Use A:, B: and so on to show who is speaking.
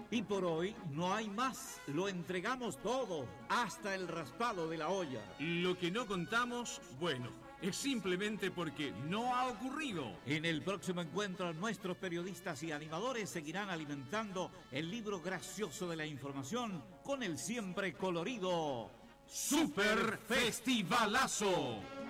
A: Y por hoy no hay más. Lo entregamos todo, hasta el raspado de la olla.
B: Lo que no contamos, bueno, es simplemente porque no ha ocurrido.
A: En el próximo encuentro, nuestros periodistas y animadores seguirán alimentando el libro gracioso de la información con el siempre colorido
B: ¡Super Festivalazo!